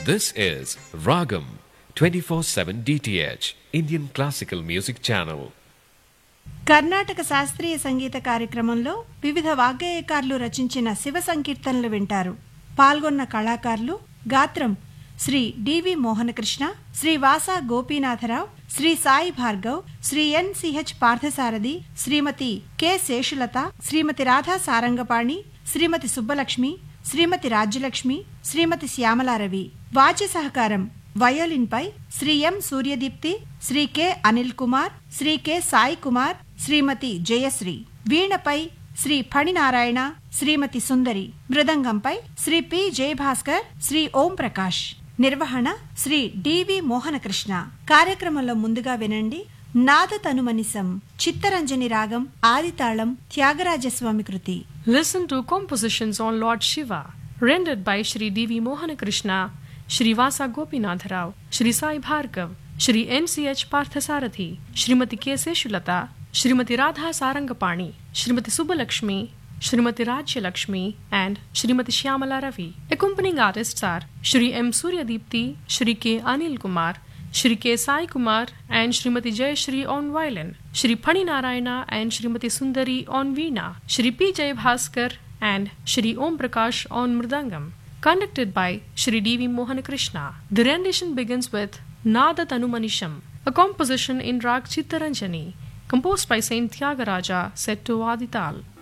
This is Ragam 24/7 DTH Indian Classical Music Channel. Karnataka శాస్త్రీయ సంగీత కార్యక్రమంలో వివిధ వాగ్గేయకారులు రచించిన శివ సంకీర్తనలు వింటారు. పాల్గొన్న కళాకారులు గాత్రం శ్రీ డివి మోహనకృష్ణ, శ్రీ వాసా గోపీనాథరావు, శ్రీ సాయి భార్గవ్, శ్రీ ఎన్సిహెచ్ పార్థసారథి, శ్రీమతి కె శేషులత, శ్రీమతి రాధా సారంగపాణి, శ్రీమతి సుబ్బలక్ష్మి, శ్రీమతి రాజ్యలక్ష్మి, శ్రీమతి శ్యామలారవి. వాద్య సహకారం వయోలిన్ పై శ్రీ ఎం సూర్యదీప్తి, శ్రీ కె అనిల్ కుమార్, శ్రీ కె సాయి కుమార్, శ్రీమతి జయశ్రీ. వీణపై శ్రీ ఫణినారాయణ, శ్రీమతి సుందరి. మృదంగంపై శ్రీ పి జయభాస్కర్, శ్రీ ఓం ప్రకాష్. నిర్వహణ శ్రీ డివి మోహనకృష్ణ. కార్యక్రమంలో ముందుగా వినండి నాద తనుమనిసం, చిత్తరంజని రాగం, ఆదితాళం, త్యాగరాజస్వామి కృతి. Listen to compositions on Lord Shiva, rendered by Shri D.V. Mohankrishna, Shri Vasa Gopinath Rao, Shri Sai Bhargav, Shri N.C.H. Parthasarathi, Shrimati K. Seshulata, Shrimati Radha Sarangapani, Shrimati Subbalakshmi, Shrimati Rajyalakshmi, and Shrimati Shyamala Ravi. Accompanying artists are Shri M. Suryadipti, Shri K. Anil Kumar, Shri K. Sai Kumar, and Shrimati Jayashri on violin, Shri Phani Narayana and Shrimati Sundari on veena, Shri P. Jayabhaskar and Shri Om Prakash on mridangam. Conducted by Shri D.V. Mohankrishna. The rendition begins with Nada Tanumanisham, a composition in Rag Chittaranjani, composed by Saint Tyagaraja, set to Adital.